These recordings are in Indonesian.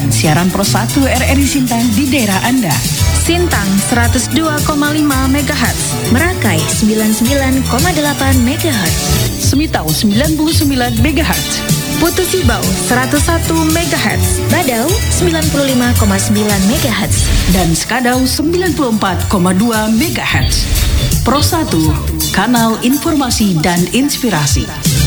Dengarkan siaran Pro 1 RRI Sintang di daerah Anda. Sintang 102,5 MHz, Merakai 99,8 MHz, Semitau 99 MHz, Putu Sibau 101 MHz, Badau 95,9 MHz, dan Skadau 94,2 MHz. Pro 1, kanal informasi dan inspirasi.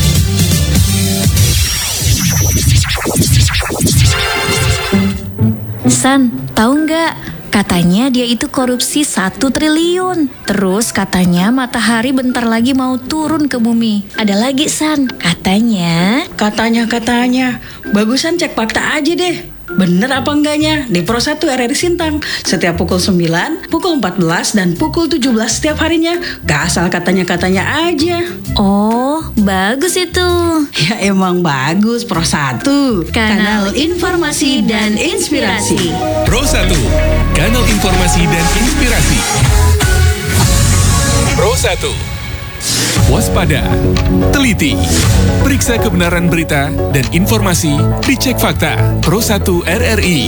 San, tahu nggak? Katanya dia itu korupsi 1 triliun. Terus katanya matahari bentar lagi mau turun ke bumi. Ada lagi, San. Katanya. Bagusan cek fakta aja deh. Bener apa enggaknya di Pro 1 RRI Sintang setiap pukul 9, pukul 14, dan pukul 17 setiap harinya. Gak asal katanya-katanya aja. Oh, bagus itu. Ya emang bagus. Pro 1, Kanal informasi dan inspirasi. Pro 1, kanal informasi dan inspirasi. Pro 1. Waspada, teliti, periksa kebenaran berita dan informasi, dicek fakta. Pro 1 RRI.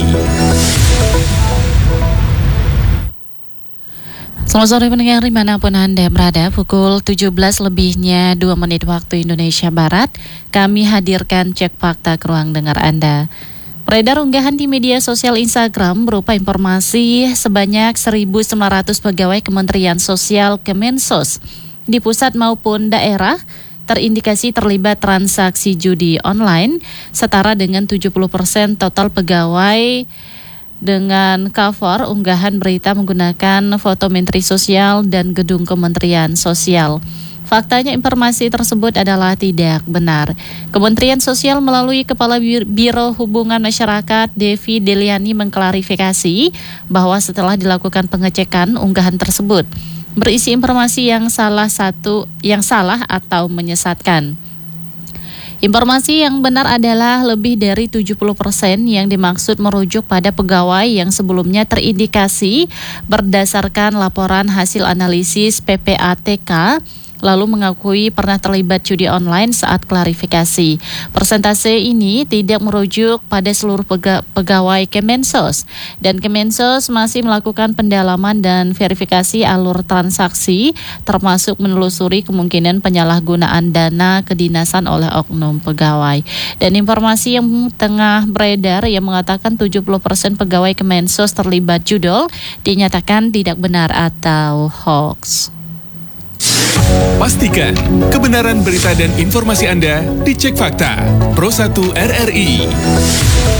Selamat sore pendengar dimanapun Anda berada, pukul 17 lebihnya 2 menit waktu Indonesia Barat, kami hadirkan cek fakta ke ruang dengar Anda. Beredar unggahan di media sosial Instagram berupa informasi sebanyak 1.900 pegawai Kementerian Sosial Kemensos di pusat maupun daerah terindikasi terlibat transaksi judi online setara dengan 70% total pegawai. Dengan cover unggahan berita menggunakan foto Menteri Sosial dan gedung Kementerian Sosial. Faktanya informasi tersebut adalah tidak benar. Kementerian Sosial melalui Kepala Biro Hubungan Masyarakat Devi Deliani mengklarifikasi bahwa setelah dilakukan pengecekan unggahan tersebut berisi informasi yang salah atau menyesatkan. Informasi yang benar adalah lebih dari 70% yang dimaksud merujuk pada pegawai yang sebelumnya terindikasi berdasarkan laporan hasil analisis PPATK lalu mengakui pernah terlibat judi online saat klarifikasi. Persentase ini tidak merujuk pada seluruh pegawai Kemensos dan Kemensos masih melakukan pendalaman dan verifikasi alur transaksi termasuk menelusuri kemungkinan penyalahgunaan dana kedinasan oleh oknum pegawai. Dan informasi yang tengah beredar yang mengatakan 70% pegawai Kemensos terlibat judol dinyatakan tidak benar atau hoax. Pastikan kebenaran berita dan informasi Anda dicek fakta. Pro 1 RRI.